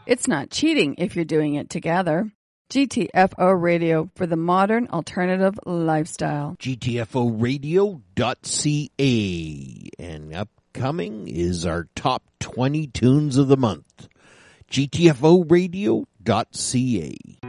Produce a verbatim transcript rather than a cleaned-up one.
It's not cheating if you're doing it together. G T F O Radio for the modern alternative lifestyle. G T F O radio dot C A. And upcoming is our top twenty tunes of the month. G T F O radio dot C A.